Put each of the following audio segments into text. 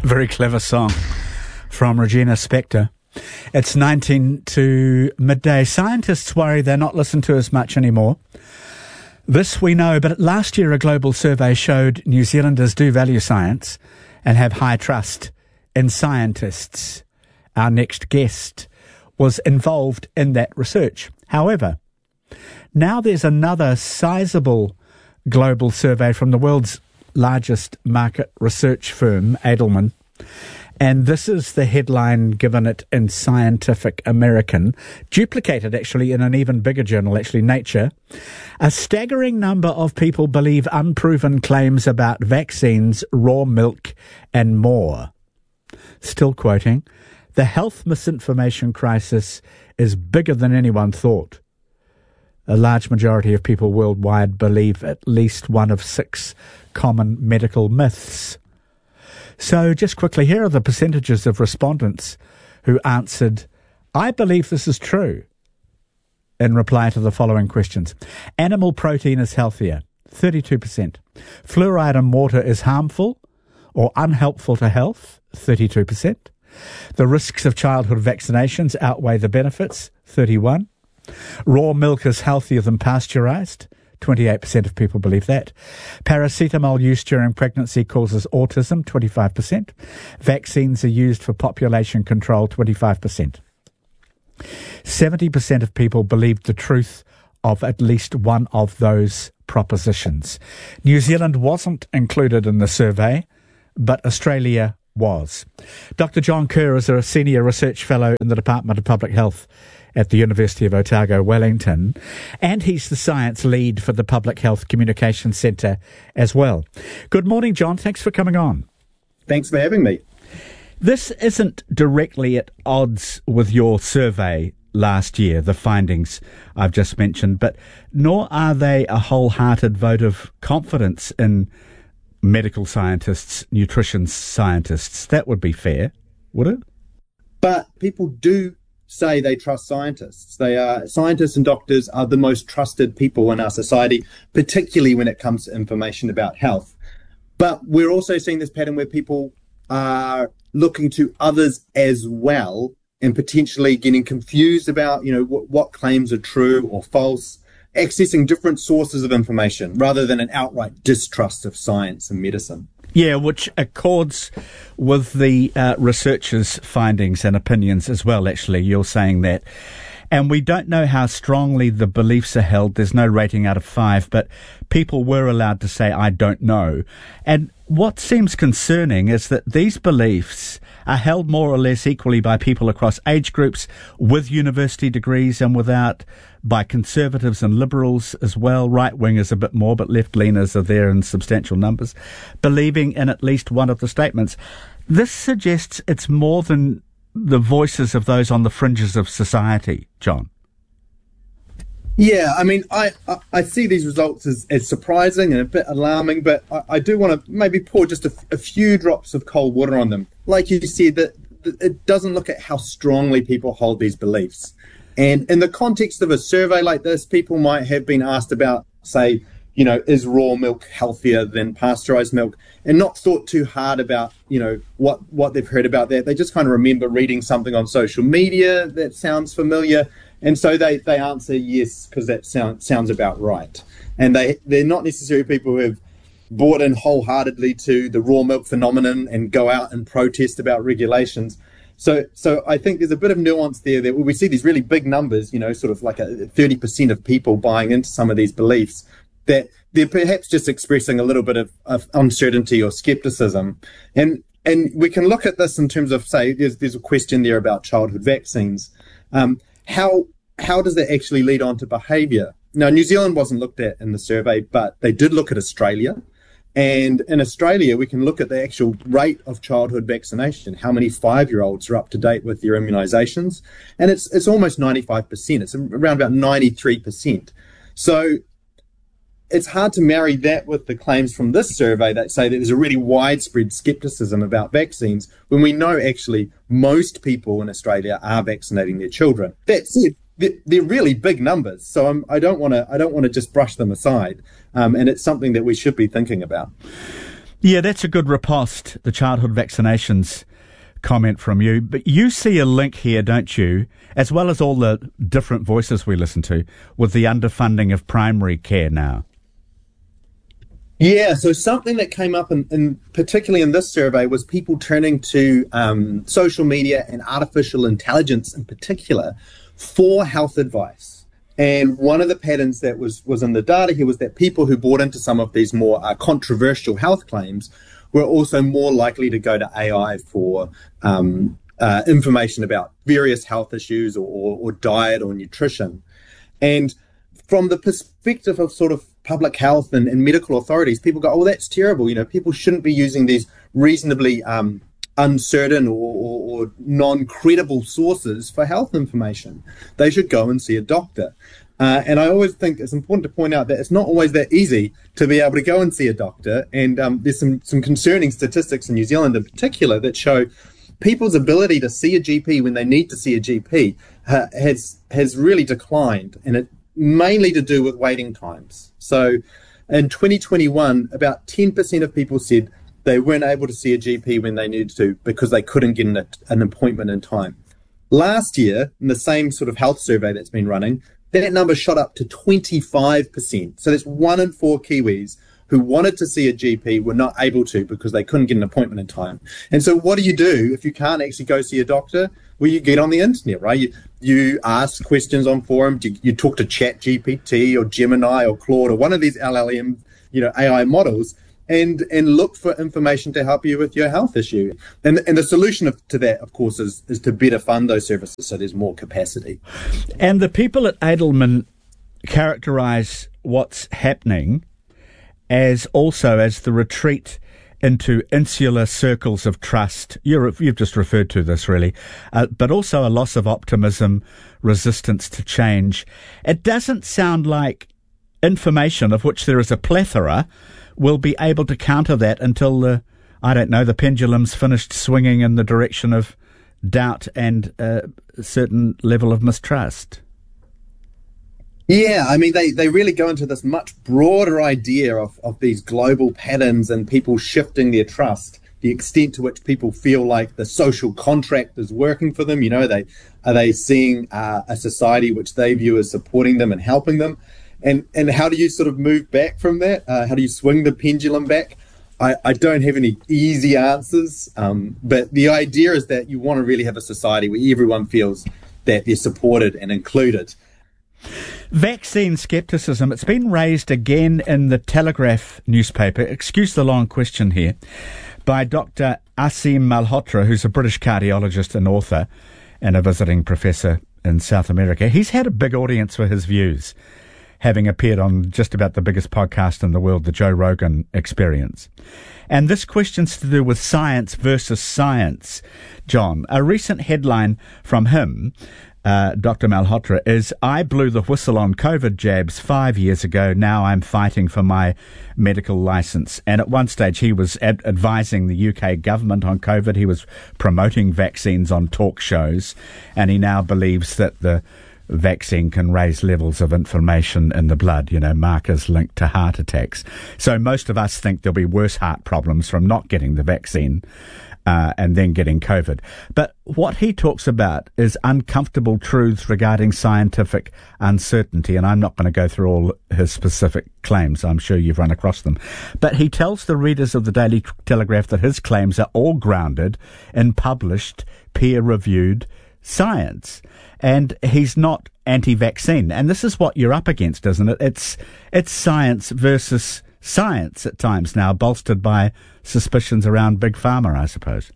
Very clever song from Regina Spektor. It's 19 to midday. Scientists worry they're not listened to as much anymore. This we know, but last year a global survey showed New Zealanders do value science and have high trust in scientists. Our next guest was involved in that research. However, now there's another sizable global survey from the world's largest market research firm, Edelman. And this is the headline given it in Scientific American, duplicated actually in an even bigger journal, actually Nature. A staggering number of people believe unproven claims about vaccines, raw milk, and more. Still quoting, the health misinformation crisis is bigger than anyone thought. A large majority of people worldwide believe at least one of 6 common medical myths. So just quickly, here are the percentages of respondents who answered, I believe this is true, in reply to the following questions. Animal protein is healthier, 32%. Fluoride in water is harmful or unhelpful to health, 32%. The risks of childhood vaccinations outweigh the benefits, 31%. Raw milk is healthier than pasteurized, 28% of people believe that. Paracetamol use during pregnancy causes autism, 25%. Vaccines are used for population control, 25%. 70% of people believed the truth of at least one of those propositions. New Zealand wasn't included in the survey, but Australia was. Dr. John Kerr is a senior research fellow in the Department of Public Health at the University of Otago, Wellington, and he's the science lead for the Public Health Communications Centre as well. Good morning, John. Thanks for coming on. Thanks for having me. This isn't directly at odds with your survey last year, the findings I've just mentioned, but nor are they a wholehearted vote of confidence in medical scientists, nutrition scientists. That would be fair, would it? But people do say they trust scientists. Scientists and doctors are the most trusted people in our society, particularly when it comes to information about health. But we're also seeing this pattern where people are looking to others as well and potentially getting confused about, what claims are true or false, accessing different sources of information rather than an outright distrust of science and medicine. Yeah, which accords with the researchers' findings and opinions as well, actually. You're saying that. And we don't know how strongly the beliefs are held. There's no rating out of 5, but people were allowed to say, I don't know. And what seems concerning is that these beliefs are held more or less equally by people across age groups, with university degrees and without, by conservatives and liberals as well. Right-wingers a bit more, but left-leaners are there in substantial numbers, believing in at least one of the statements. This suggests it's more than the voices of those on the fringes of society, John. Yeah, I mean, I see these results as surprising and a bit alarming, but I do want to maybe pour just a few drops of cold water on them. Like you said, that it doesn't look at how strongly people hold these beliefs. And in the context of a survey like this, people might have been asked about, say, is raw milk healthier than pasteurized milk, and not thought too hard about, what they've heard about that. They just kind of remember reading something on social media that sounds familiar. And so they answer yes, because that sounds about right. And they're not necessarily people who have bought in wholeheartedly to the raw milk phenomenon and go out and protest about regulations. So I think there's a bit of nuance there that we see these really big numbers, sort of like 30% of people buying into some of these beliefs, that they're perhaps just expressing a little bit of uncertainty or skepticism. And we can look at this in terms of, say, there's a question there about childhood vaccines. How does that actually lead on to behaviour? Now, New Zealand wasn't looked at in the survey, but they did look at Australia. And in Australia, we can look at the actual rate of childhood vaccination, how many 5-year-olds are up to date with their immunisations. And it's almost 95%. It's around about 93%. So it's hard to marry that with the claims from this survey that say that there's a really widespread scepticism about vaccines, when we know actually most people in Australia are vaccinating their children. That said, they're really big numbers, so I don't want to just brush them aside, and it's something that we should be thinking about. Yeah, that's a good riposte, the childhood vaccinations comment from you. But you see a link here, don't you, as well as all the different voices we listen to, with the underfunding of primary care now? Yeah, so something that came up, in particularly in this survey, was people turning to social media and artificial intelligence in particular for health advice. And one of the patterns that was in the data here was that people who bought into some of these more controversial health claims were also more likely to go to AI for information about various health issues or diet or nutrition. And from the perspective of sort of public health and medical authorities, people go, oh, that's terrible. You know, people shouldn't be using these reasonably uncertain or non-credible sources for health information. They should go and see a doctor. And I always think it's important to point out that it's not always that easy to be able to go and see a doctor. And there's some concerning statistics in New Zealand in particular that show people's ability to see a GP when they need to see a GP has really declined, and it mainly to do with waiting times. So in 2021, about 10% of people said they weren't able to see a GP when they needed to because they couldn't get an appointment in time. Last year, in the same sort of health survey that's been running, that number shot up to 25%. So that's 1 in 4 Kiwis who wanted to see a GP were not able to because they couldn't get an appointment in time. And so what do you do if you can't actually go see a doctor? Well, you get on the internet, right? You ask questions on forums. You talk to ChatGPT or Gemini or Claude or one of these LLM, AI models, and look for information to help you with your health issue. And the solution to that, of course, is to better fund those services so there's more capacity. And the people at Edelman characterise what's happening as the retreat into insular circles of trust. You've just referred to this, really, but also a loss of optimism, resistance to change. It doesn't sound like information, of which there is a plethora, will be able to counter that until the pendulum's finished swinging in the direction of doubt and a certain level of mistrust. Yeah, I mean, they really go into this much broader idea of these global patterns and people shifting their trust, the extent to which people feel like the social contract is working for them. Are they seeing a society which they view as supporting them and helping them? And how do you sort of move back from that? How do you swing the pendulum back? I don't have any easy answers, but the idea is that you want to really have a society where everyone feels that they're supported and included. Vaccine scepticism, it's been raised again in the Telegraph newspaper, excuse the long question here, by Dr. Aseem Malhotra, who's a British cardiologist and author and a visiting professor in South America. He's had a big audience for his views, having appeared on just about the biggest podcast in the world, the Joe Rogan Experience. And this question's to do with science versus science, John. A recent headline from him, Dr. Malhotra, is, I blew the whistle on COVID jabs 5 years ago. Now I'm fighting for my medical license. And at one stage, he was advising the UK government on COVID. He was promoting vaccines on talk shows. And he now believes that the vaccine can raise levels of inflammation in the blood, markers linked to heart attacks. So most of us think there'll be worse heart problems from not getting the vaccine and then getting COVID. But what he talks about is uncomfortable truths regarding scientific uncertainty, and I'm not going to go through all his specific claims. I'm sure you've run across them. But he tells the readers of the Daily Telegraph that his claims are all grounded in published, peer-reviewed science. And he's not anti-vaccine. And this is what you're up against, isn't it? It's science versus science at times now, bolstered by suspicions around Big Pharma, I suppose.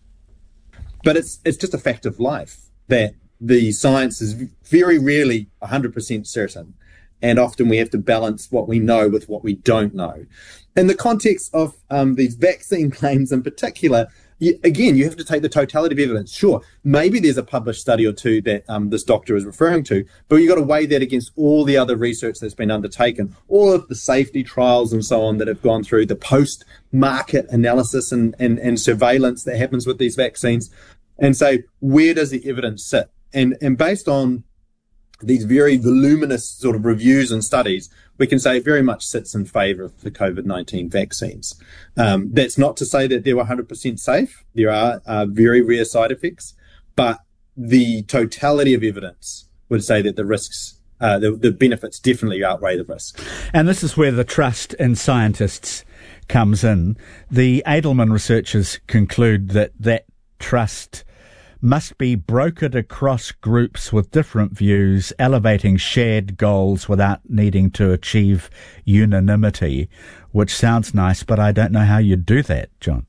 But it's just a fact of life that the science is very rarely 100% certain. And often we have to balance what we know with what we don't know. In the context of these vaccine claims in particular, you have to take the totality of evidence. Sure, maybe there's a published study or two that this doctor is referring to, but you've got to weigh that against all the other research that's been undertaken, all of the safety trials and so on that have gone through, the post-market analysis and surveillance that happens with these vaccines, and say, where does the evidence sit? And based on these very voluminous sort of reviews and studies, we can say very much sits in favour of the COVID-19 vaccines. That's not to say that they're 100% safe. There are very rare side effects, but the totality of evidence would say that the risks, the benefits definitely outweigh the risks. And this is where the trust in scientists comes in. The Edelman researchers conclude that that trust must be brokered across groups with different views, elevating shared goals without needing to achieve unanimity, which sounds nice, but I don't know how you do that, John.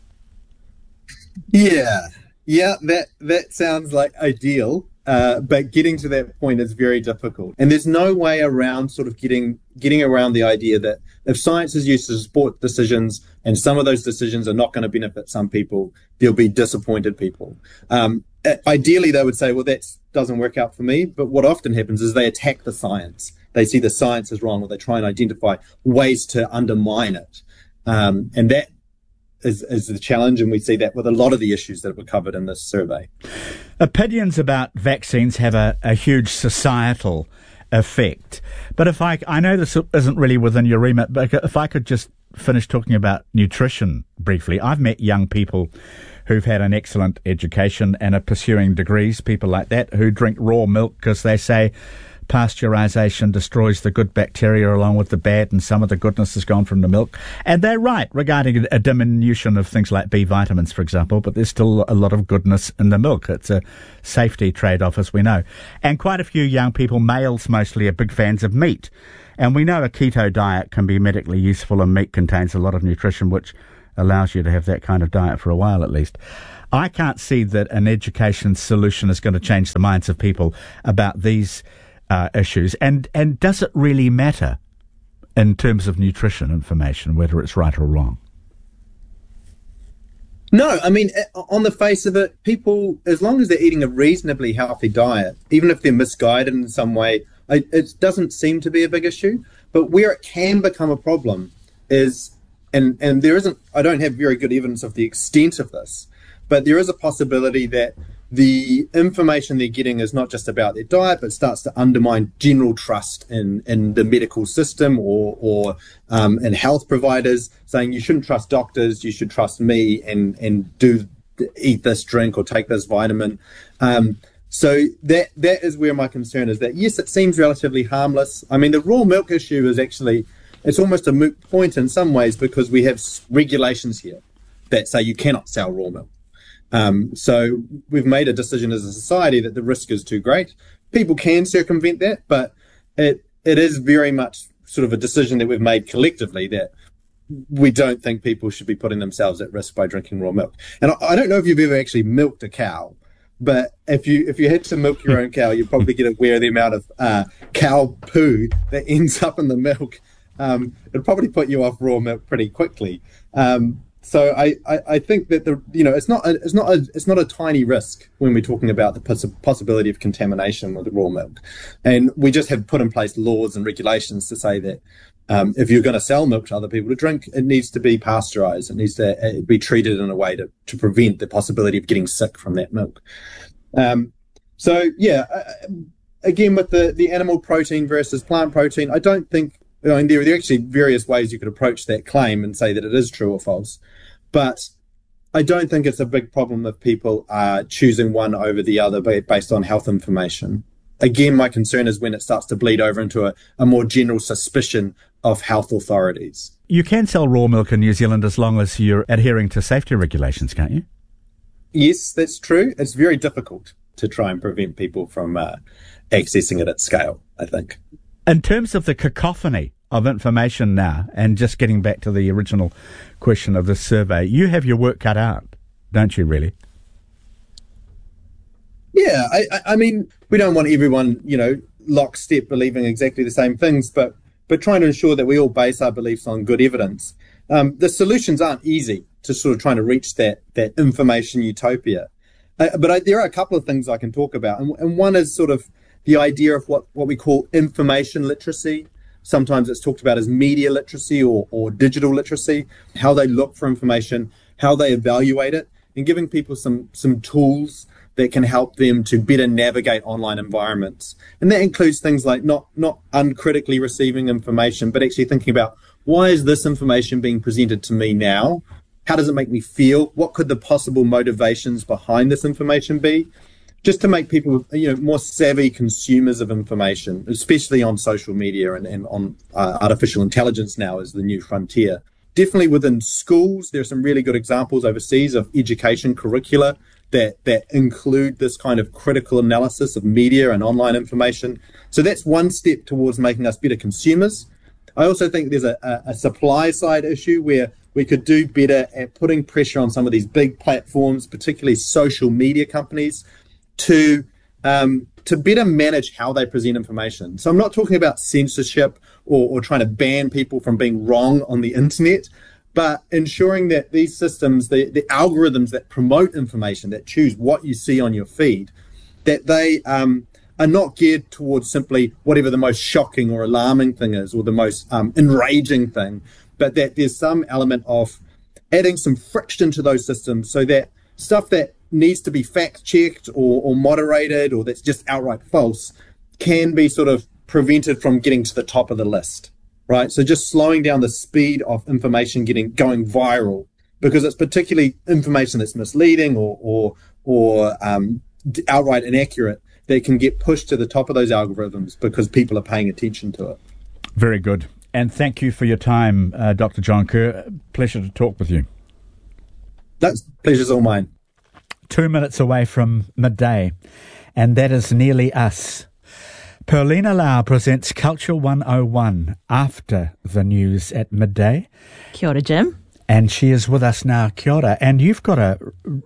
Yeah, that sounds like ideal, but getting to that point is very difficult. And there's no way around sort of getting around the idea that if science is used to support decisions and some of those decisions are not going to benefit some people, there'll be disappointed people. Ideally, they would say, well, that doesn't work out for me. But what often happens is they attack the science. They see the science as wrong, or they try and identify ways to undermine it. And that is the challenge, and we see that with a lot of the issues that were covered in this survey. Opinions about vaccines have a huge societal effect. But if I know this isn't really within your remit, but if I could just finish talking about nutrition briefly. I've met young people who've had an excellent education and are pursuing degrees, people like that, who drink raw milk because they say pasteurization destroys the good bacteria along with the bad, and some of the goodness has gone from the milk. And they're right regarding a diminution of things like B vitamins, for example, but there's still a lot of goodness in the milk. It's a safety trade-off, as we know. And quite a few young people, males mostly, are big fans of meat. And we know a keto diet can be medically useful, and meat contains a lot of nutrition, which allows you to have that kind of diet for a while at least. I can't see that an education solution is going to change the minds of people about these issues. And does it really matter in terms of nutrition information, whether it's right or wrong? No, I mean, on the face of it, people, as long as they're eating a reasonably healthy diet, even if they're misguided in some way, it doesn't seem to be a big issue. But where it can become a problem is, and there isn't, I don't have very good evidence of the extent of this, but there is a possibility that the information they're getting is not just about their diet, but starts to undermine general trust in the medical system or in health providers, saying you shouldn't trust doctors, you should trust me and eat this drink or take this vitamin. So that is where my concern is, that yes, it seems relatively harmless. I mean, the raw milk issue is actually, it's almost a moot point in some ways, because we have regulations here that say you cannot sell raw milk. So we've made a decision as a society that the risk is too great. People can circumvent that, but it is very much sort of a decision that we've made collectively that we don't think people should be putting themselves at risk by drinking raw milk. And I don't know if you've ever actually milked a cow, but if you had to milk your own cow, you'd probably get aware of the amount of cow poo that ends up in the milk. It'd probably put you off raw milk pretty quickly. So I think that it's not a tiny risk when we're talking about the possibility of contamination with the raw milk, and we just have put in place laws and regulations to say that if you're going to sell milk to other people to drink, it needs to be pasteurized. It needs to be treated in a way to prevent the possibility of getting sick from that milk. Again, with the animal protein versus plant protein, I don't think. I mean, there are actually various ways you could approach that claim and say that it is true or false. But I don't think it's a big problem if people are choosing one over the other based on health information. Again, my concern is when it starts to bleed over into a more general suspicion of health authorities. You can sell raw milk in New Zealand as long as you're adhering to safety regulations, can't you? Yes, that's true. It's very difficult to try and prevent people from accessing it at scale, I think. In terms of the cacophony of information now, and just getting back to the original question of this survey, you have your work cut out, don't you, really? Yeah, I mean, we don't want everyone, lockstep believing exactly the same things, but trying to ensure that we all base our beliefs on good evidence. The solutions aren't easy to sort of trying to reach that information utopia. But there are a couple of things I can talk about. And one is sort of the idea of what we call information literacy. Sometimes it's talked about as media literacy or digital literacy, how they look for information, how they evaluate it, and giving people some tools that can help them to better navigate online environments. And that includes things like not uncritically receiving information, but actually thinking about, why is this information being presented to me now? How does it make me feel? What could the possible motivations behind this information be? Just to make people, more savvy consumers of information, especially on social media and on artificial intelligence now is the new frontier. Definitely within schools, there are some really good examples overseas of education curricula that include this kind of critical analysis of media and online information. So that's one step towards making us better consumers. I also think there's a supply side issue where we could do better at putting pressure on some of these big platforms, particularly social media companies, to better manage how they present information. So I'm not talking about censorship or trying to ban people from being wrong on the internet, but ensuring that these systems, the algorithms that promote information, that choose what you see on your feed, that they are not geared towards simply whatever the most shocking or alarming thing is or the most enraging thing, but that there's some element of adding some friction to those systems so that stuff that needs to be fact-checked or moderated or that's just outright false can be sort of prevented from getting to the top of the list, right? So just slowing down the speed of information going viral, because it's particularly information that's misleading or outright inaccurate that can get pushed to the top of those algorithms because people are paying attention to it. Very good. And thank you for your time, Dr. John Kerr. Pleasure to talk with you. Pleasure's all mine. 2 minutes away from midday, and that is nearly us. Perlina Lau presents Culture 101 after the news at midday. Kia ora, Jim. And she is with us now. Kia ora. And you've got a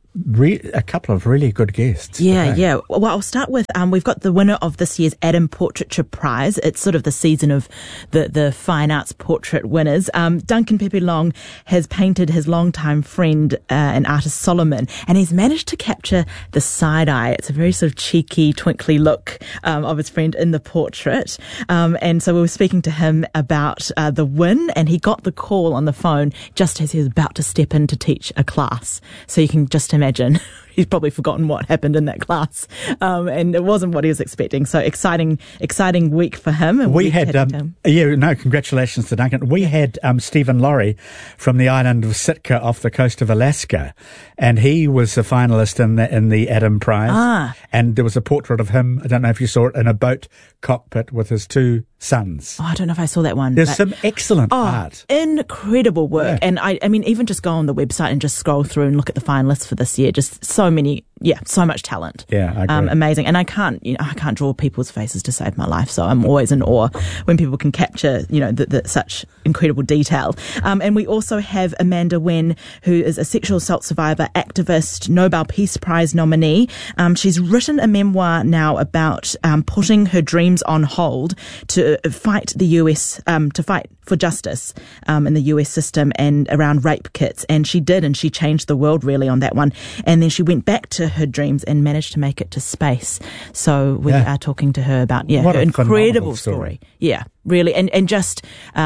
couple of really good guests. Yeah. Well, I'll start with, we've got the winner of this year's Adam Portraiture Prize. It's sort of the season of the fine arts portrait winners. Duncan Pepe Long has painted his longtime friend and artist Solomon, and he's managed to capture the side eye. It's a very sort of cheeky, twinkly look of his friend in the portrait. And so we were speaking to him about the win, and he got the call on the phone just as he was about to step in to teach a class. So you can just imagine he's probably forgotten what happened in that class, and it wasn't what he was expecting. So exciting week for him. And we had congratulations to Duncan. We had Stephen Laurie from the island of Sitka off the coast of Alaska, and he was a finalist in the Adam Prize. And there was a portrait of him, I don't know if you saw it, in a boat cockpit with his two sons. I don't know if I saw that one. There's some excellent art. Incredible work. Yeah. And I mean, even just go on the website and just scroll through and look at the finalists for this year. Just so much talent. Yeah, I agree. Amazing. And I can't draw people's faces to save my life. So I'm always in awe when people can capture, such incredible detail. And we also have Amanda Wen, who is a sexual assault survivor, activist, Nobel Peace Prize nominee. She's written a memoir now about putting her dreams on hold to fight the US, to fight for justice in the US system and around rape kits. And she did, and she changed the world really on that one. And then she went back to her dreams and managed to make it to space. So we are talking to her about her incredible story. Yeah, really. And just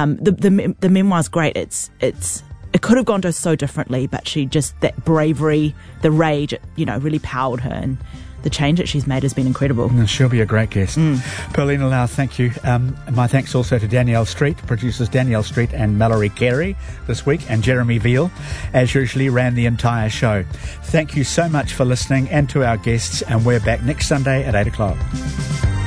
the memoir's great. It could have gone to so differently, but she just, that bravery, the rage, really powered her, and the change that she's made has been incredible. She'll be a great guest. Perlina Lau, thank you. My thanks also to Danielle Street, producers Danielle Street and Mallory Carey this week, and Jeremy Veal, as usually, ran the entire show. Thank you so much for listening, and to our guests, and we're back next Sunday at 8 o'clock.